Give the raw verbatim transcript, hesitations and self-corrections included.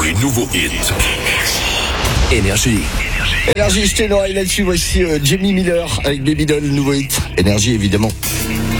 pour les nouveaux hits. Énergie. Énergie, je t'ai l'oreille là-dessus. Voici euh, Jamie Miller avec Baby Doll, nouveau hit. Énergie, évidemment.